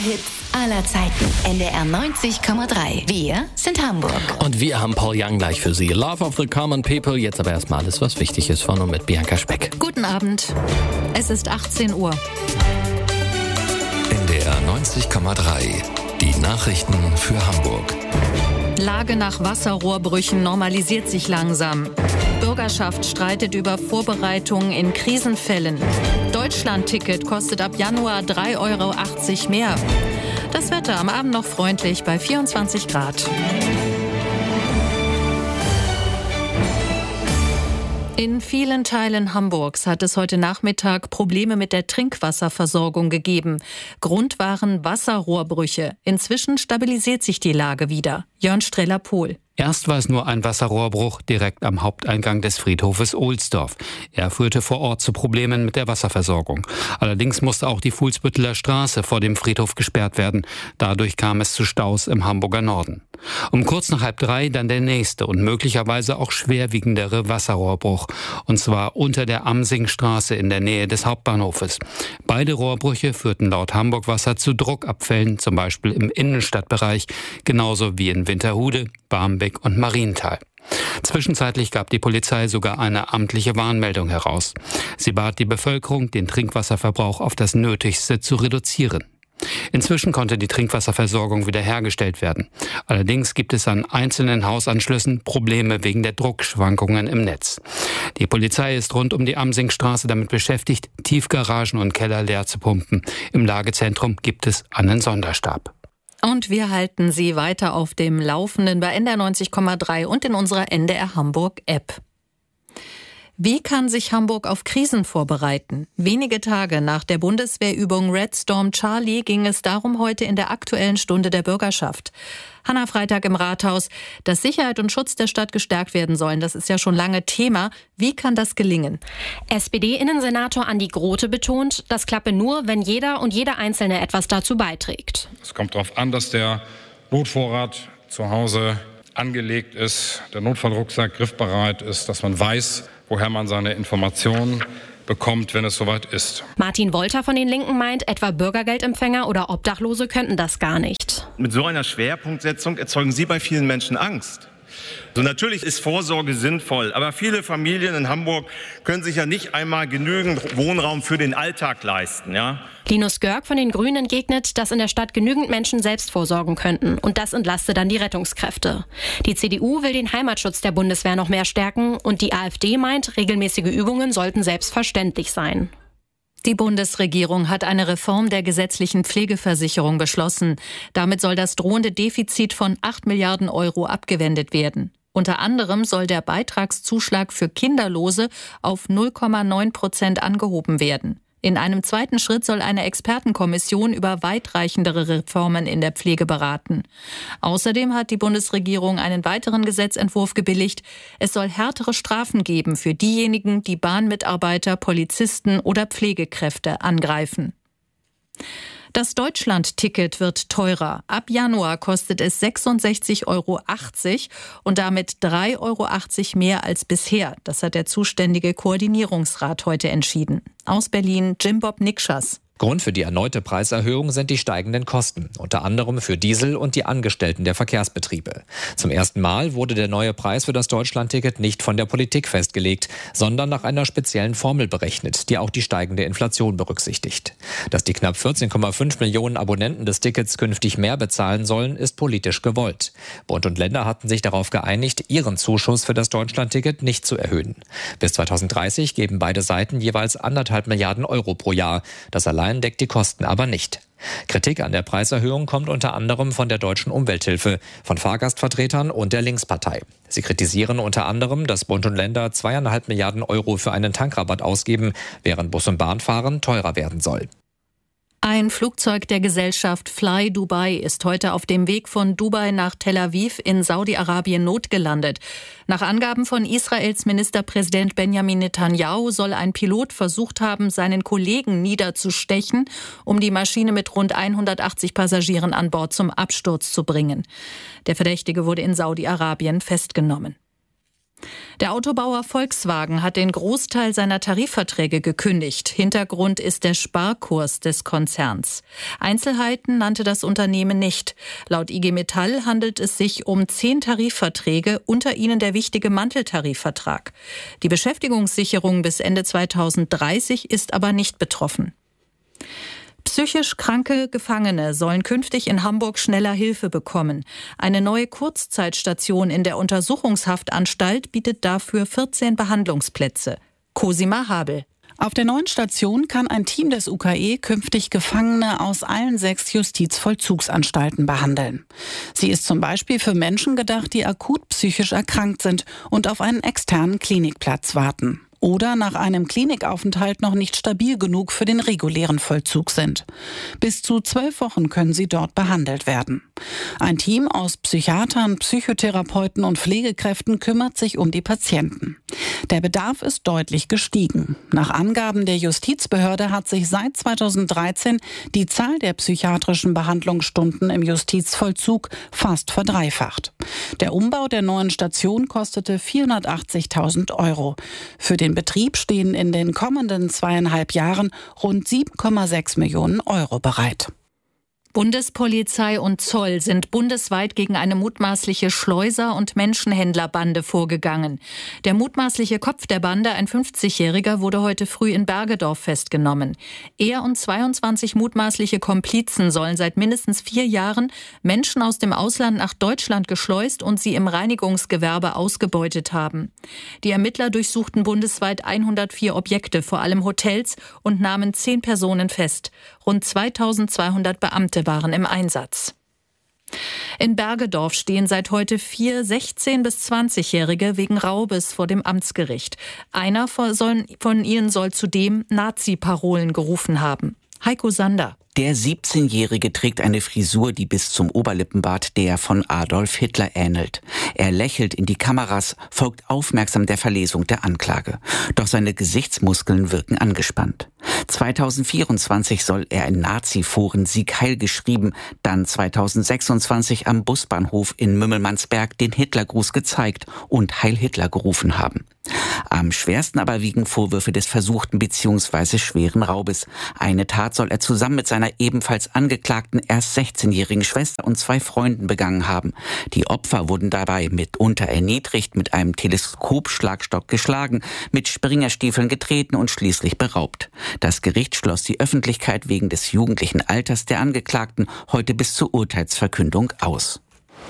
Hits aller Zeiten. NDR 90,3. Wir sind Hamburg. Und wir haben Paul Young gleich für Sie. Love of the Common People. Jetzt aber erstmal alles, was wichtig ist, von und mit Bianca Speck. Guten Abend. Es ist 18 Uhr. NDR 90,3. Die Nachrichten für Hamburg. Lage nach Wasserrohrbrüchen normalisiert sich langsam. Bürgerschaft streitet über Vorbereitungen in Krisenfällen. Deutschland-Ticket kostet ab Januar 3,80 € mehr. Das Wetter am Abend noch freundlich bei 24 Grad. In vielen Teilen Hamburgs hat es heute Nachmittag Probleme mit der Trinkwasserversorgung gegeben. Grund waren Wasserrohrbrüche. Inzwischen stabilisiert sich die Lage wieder. Jörn Streller-Pohl. Erst war es nur ein Wasserrohrbruch direkt am Haupteingang des Friedhofes Ohlsdorf. Er führte vor Ort zu Problemen mit der Wasserversorgung. Allerdings musste auch die Fuhlsbütteler Straße vor dem Friedhof gesperrt werden. Dadurch kam es zu Staus im Hamburger Norden. Um kurz nach 2:30 dann der nächste und möglicherweise auch schwerwiegendere Wasserrohrbruch. Und zwar unter der Amsingstraße in der Nähe des Hauptbahnhofes. Beide Rohrbrüche führten laut Hamburg Wasser zu Druckabfällen, zum Beispiel im Innenstadtbereich, genauso wie in Winterhude, Barmbek und Marienthal. Zwischenzeitlich gab die Polizei sogar eine amtliche Warnmeldung heraus. Sie bat die Bevölkerung, den Trinkwasserverbrauch auf das Nötigste zu reduzieren. Inzwischen konnte die Trinkwasserversorgung wiederhergestellt werden. Allerdings gibt es an einzelnen Hausanschlüssen Probleme wegen der Druckschwankungen im Netz. Die Polizei ist rund um die Amsingstraße damit beschäftigt, Tiefgaragen und Keller leer zu pumpen. Im Lagezentrum gibt es einen Sonderstab. Und wir halten Sie weiter auf dem Laufenden bei NDR 90,3 und in unserer NDR Hamburg App. Wie kann sich Hamburg auf Krisen vorbereiten? Wenige Tage nach der Bundeswehrübung Red Storm Charlie ging es darum heute in der Aktuellen Stunde der Bürgerschaft. Hanna Freitag im Rathaus. Dass Sicherheit und Schutz der Stadt gestärkt werden sollen, das ist ja schon lange Thema. Wie kann das gelingen? SPD-Innensenator Andi Grote betont, das klappe nur, wenn jeder und jede Einzelne etwas dazu beiträgt. Es kommt darauf an, dass der Notvorrat zu Hause angelegt ist, der Notfallrucksack griffbereit ist, dass man weiß, woher man seine Informationen bekommt, wenn es soweit ist. Martin Wolter von den Linken meint, etwa Bürgergeldempfänger oder Obdachlose könnten das gar nicht. Mit so einer Schwerpunktsetzung erzeugen Sie bei vielen Menschen Angst. So, natürlich ist Vorsorge sinnvoll, aber viele Familien in Hamburg können sich ja nicht einmal genügend Wohnraum für den Alltag leisten, ja? Linus Görg von den Grünen entgegnet, dass in der Stadt genügend Menschen selbst vorsorgen könnten und das entlaste dann die Rettungskräfte. Die CDU will den Heimatschutz der Bundeswehr noch mehr stärken und die AfD meint, regelmäßige Übungen sollten selbstverständlich sein. Die Bundesregierung hat eine Reform der gesetzlichen Pflegeversicherung beschlossen. Damit soll das drohende Defizit von 8 Milliarden € abgewendet werden. Unter anderem soll der Beitragszuschlag für Kinderlose auf 0,9% angehoben werden. In einem zweiten Schritt soll eine Expertenkommission über weitreichendere Reformen in der Pflege beraten. Außerdem hat die Bundesregierung einen weiteren Gesetzentwurf gebilligt. Es soll härtere Strafen geben für diejenigen, die Bahnmitarbeiter, Polizisten oder Pflegekräfte angreifen. Das Deutschland-Ticket wird teurer. Ab Januar kostet es 66,80 € und damit 3,80 € mehr als bisher. Das hat der zuständige Koordinierungsrat heute entschieden. Aus Berlin, Jimbob Nikschas. Grund für die erneute Preiserhöhung sind die steigenden Kosten, unter anderem für Diesel und die Angestellten der Verkehrsbetriebe. Zum ersten Mal wurde der neue Preis für das Deutschlandticket nicht von der Politik festgelegt, sondern nach einer speziellen Formel berechnet, die auch die steigende Inflation berücksichtigt. Dass die knapp 14,5 Millionen Abonnenten des Tickets künftig mehr bezahlen sollen, ist politisch gewollt. Bund und Länder hatten sich darauf geeinigt, ihren Zuschuss für das Deutschlandticket nicht zu erhöhen. Bis 2030 geben beide Seiten jeweils 1,5 Milliarden € pro Jahr. Das allein deckt die Kosten aber nicht. Kritik an der Preiserhöhung kommt unter anderem von der Deutschen Umwelthilfe, von Fahrgastvertretern und der Linkspartei. Sie kritisieren unter anderem, dass Bund und Länder 2,5 Milliarden € für einen Tankrabatt ausgeben, während Bus- und Bahnfahren teurer werden soll. Ein Flugzeug der Gesellschaft Fly Dubai ist heute auf dem Weg von Dubai nach Tel Aviv in Saudi-Arabien notgelandet. Nach Angaben von Israels Ministerpräsident Benjamin Netanyahu soll ein Pilot versucht haben, seinen Kollegen niederzustechen, um die Maschine mit rund 180 Passagieren an Bord zum Absturz zu bringen. Der Verdächtige wurde in Saudi-Arabien festgenommen. Der Autobauer Volkswagen hat den Großteil seiner Tarifverträge gekündigt. Hintergrund ist der Sparkurs des Konzerns. Einzelheiten nannte das Unternehmen nicht. Laut IG Metall handelt es sich um 10 Tarifverträge, unter ihnen der wichtige Manteltarifvertrag. Die Beschäftigungssicherung bis Ende 2030 ist aber nicht betroffen. Psychisch kranke Gefangene sollen künftig in Hamburg schneller Hilfe bekommen. Eine neue Kurzzeitstation in der Untersuchungshaftanstalt bietet dafür 14 Behandlungsplätze. Cosima Habel. Auf der neuen Station kann ein Team des UKE künftig Gefangene aus allen 6 Justizvollzugsanstalten behandeln. Sie ist zum Beispiel für Menschen gedacht, die akut psychisch erkrankt sind und auf einen externen Klinikplatz warten. Oder nach einem Klinikaufenthalt noch nicht stabil genug für den regulären Vollzug sind. Bis zu 12 Wochen können sie dort behandelt werden. Ein Team aus Psychiatern, Psychotherapeuten und Pflegekräften kümmert sich um die Patienten. Der Bedarf ist deutlich gestiegen. Nach Angaben der Justizbehörde hat sich seit 2013 die Zahl der psychiatrischen Behandlungsstunden im Justizvollzug fast verdreifacht. Der Umbau der neuen Station kostete 480.000 €. Für den Betrieb stehen in den kommenden 2,5 Jahren rund 7,6 Millionen € bereit. Bundespolizei und Zoll sind bundesweit gegen eine mutmaßliche Schleuser- und Menschenhändlerbande vorgegangen. Der mutmaßliche Kopf der Bande, ein 50-Jähriger, wurde heute früh in Bergedorf festgenommen. Er und 22 mutmaßliche Komplizen sollen seit mindestens 4 Jahren Menschen aus dem Ausland nach Deutschland geschleust und sie im Reinigungsgewerbe ausgebeutet haben. Die Ermittler durchsuchten bundesweit 104 Objekte, vor allem Hotels, und nahmen 10 Personen fest. Rund 2200 Beamte waren im Einsatz. In Bergedorf stehen seit heute 4 16- bis 20-Jährige wegen Raubes vor dem Amtsgericht. Einer von ihnen soll zudem Nazi-Parolen gerufen haben. Heiko Sander. Der 17-Jährige trägt eine Frisur, die bis zum Oberlippenbart der von Adolf Hitler ähnelt. Er lächelt in die Kameras, folgt aufmerksam der Verlesung der Anklage. Doch seine Gesichtsmuskeln wirken angespannt. 2024 soll er in Nazi-Foren Sieg Heil geschrieben, dann 2026 am Busbahnhof in Mümmelmannsberg den Hitlergruß gezeigt und Heil Hitler gerufen haben. Am schwersten aber wiegen Vorwürfe des versuchten bzw. schweren Raubes. Eine Tat soll er zusammen mit seiner ebenfalls angeklagten erst 16-jährigen Schwester und 2 Freunden begangen haben. Die Opfer wurden dabei mitunter erniedrigt, mit einem Teleskopschlagstock geschlagen, mit Springerstiefeln getreten und schließlich beraubt. Das Gericht schloss die Öffentlichkeit wegen des jugendlichen Alters der Angeklagten heute bis zur Urteilsverkündung aus.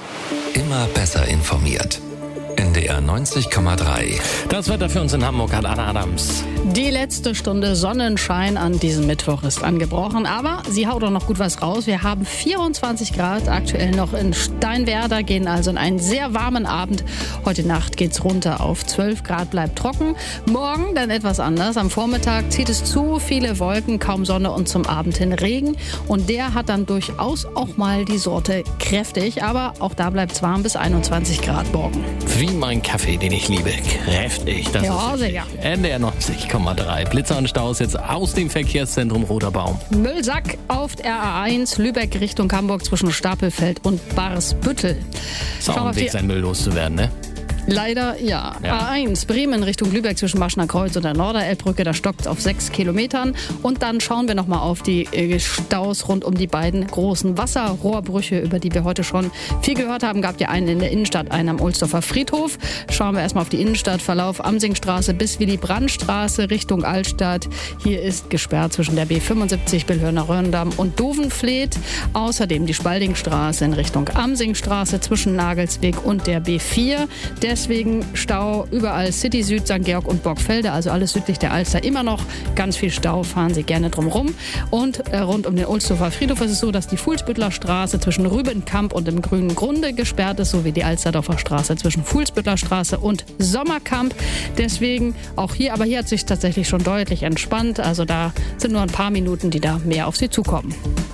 Immer besser informiert. NDR 90,3. Das Wetter für uns in Hamburg hat Anna Adams. Die letzte Stunde Sonnenschein an diesem Mittwoch ist angebrochen, aber sie haut auch noch gut was raus. Wir haben 24 Grad aktuell noch in Steinwerder, gehen also in einen sehr warmen Abend. Heute Nacht geht's runter auf 12 Grad, bleibt trocken. Morgen dann etwas anders. Am Vormittag zieht es zu, viele Wolken, kaum Sonne und zum Abend hin Regen. Und der hat dann durchaus auch mal die Sorte kräftig, aber auch da bleibt es warm bis 21 Grad morgen. Wie mein Kaffee, den ich liebe. Kräftig. Das ja, ist sicher. NDR 90,3. Blitzer und Staus jetzt aus dem Verkehrszentrum Roter Baum. Müllsack auf der A1 Lübeck Richtung Hamburg zwischen Stapelfeld und Barsbüttel. Ist auch ein Weg, sein Müll loszuwerden, ne? Leider ja. A1 Bremen Richtung Lübeck zwischen Maschner Kreuz und der Norderelbbrücke, da stockt es auf 6 Kilometern. Und dann schauen wir nochmal auf die Staus rund um die beiden großen Wasserrohrbrüche, über die wir heute schon viel gehört haben. Gab ja einen in der Innenstadt, einen am Ohlsdorfer Friedhof. Schauen wir erstmal auf die Innenstadt, Verlauf Amsingstraße bis Willy-Brandt-Straße Richtung Altstadt. Hier ist gesperrt zwischen der B75 Billhörner-Rönndamm und Dovenfleet. Außerdem die Spaldingstraße in Richtung Amsingstraße zwischen Nagelsweg und der B4. Deswegen Stau überall City Süd, St. Georg und Borgfelde, also alles südlich der Alster. Immer noch ganz viel Stau, fahren Sie gerne drum rum. Und rund um den Ohlsdorfer Friedhof ist es so, dass die Fuhlsbüttler Straße zwischen Rübenkamp und dem Grünen Grunde gesperrt ist, sowie die Alsterdorfer Straße zwischen Fuhlsbüttler Straße und Sommerkamp. Deswegen auch hier, aber hier hat sich tatsächlich schon deutlich entspannt. Also da sind nur ein paar Minuten, die da mehr auf Sie zukommen.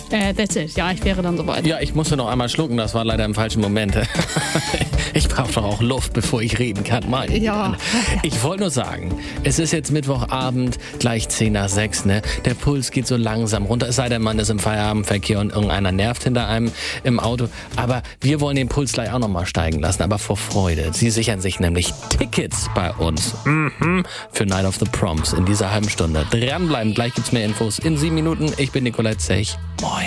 That's it. Ja, ich wäre dann soweit. Ja, ich musste noch einmal schlucken, das war leider im falschen Moment. Ich brauche doch auch Luft, bevor ich reden kann. Ja. Ich wollte nur sagen, es ist jetzt Mittwochabend, gleich 5:10, ne? Der Puls geht so langsam runter, es sei denn, man ist im Feierabendverkehr und irgendeiner nervt hinter einem im Auto. Aber wir wollen den Puls gleich auch nochmal steigen lassen, aber vor Freude. Sie sichern sich nämlich Tickets bei uns für Night of the Proms in dieser halben Stunde. Dranbleiben, gleich gibt's mehr Infos in 7 Minuten. Ich bin Nicolai Zech. Moin.